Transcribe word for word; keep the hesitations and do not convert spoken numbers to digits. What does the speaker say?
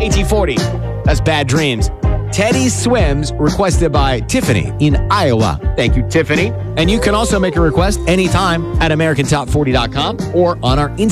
nineteen forty. That's Bad Dreams. Teddy Swims, requested by Tiffany in Iowa. Thank you, Tiffany. And you can also make a request anytime at American Top forty dot com or on our Instagram.